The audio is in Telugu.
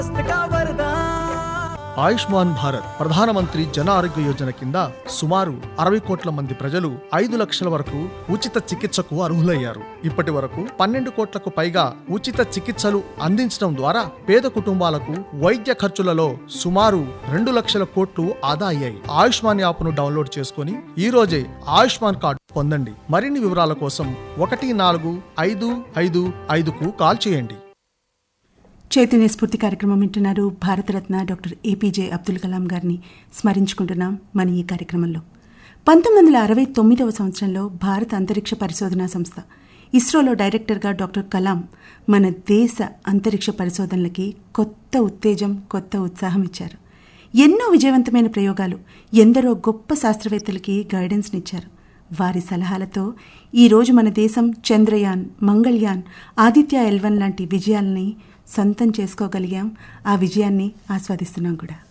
ఆయుష్మాన్ భారత్ ప్రధానమంత్రి జన ఆరోగ్య యోజన కింద సుమారు 60 కోట్ల మంది ప్రజలు 5 లక్షల వరకు ఉచిత చికిత్సకు అర్హులయ్యారు. ఇప్పటి వరకు 12 కోట్లకు పైగా ఉచిత చికిత్సలు అందించడం ద్వారా పేద కుటుంబాలకు వైద్య ఖర్చులలో సుమారు 2 లక్షల కోట్లు ఆదా అయ్యాయి. ఆయుష్మాన్ యాప్ను డౌన్లోడ్ చేసుకుని ఈ రోజే ఆయుష్మాన్ కార్డు పొందండి. మరిన్ని వివరాల కోసం 14555కు కాల్ చేయండి. చైతన్య స్ఫూర్తి కార్యక్రమం వింటున్నారు. భారతరత్న డాక్టర్ ఏపీజే అబ్దుల్ కలాం గారిని స్మరించుకుంటున్నాం మన ఈ కార్యక్రమంలో. 1969వ సంవత్సరంలో భారత అంతరిక్ష పరిశోధనా సంస్థ ఇస్రోలో డైరెక్టర్గా డాక్టర్ కలాం మన దేశ అంతరిక్ష పరిశోధనలకి కొత్త ఉత్తేజం, కొత్త ఉత్సాహం ఇచ్చారు. ఎన్నో విజయవంతమైన ప్రయోగాలు, ఎందరో గొప్ప శాస్త్రవేత్తలకి గైడెన్స్నిచ్చారు. వారి సలహాలతో ఈరోజు మన దేశం చంద్రయాన్, మంగళయాన్, ఆదిత్య L1 లాంటి విజయాలని సొంతం చేసుకోగలిగాం. ఆ విజయాన్ని ఆస్వాదిస్తున్నాం కూడా.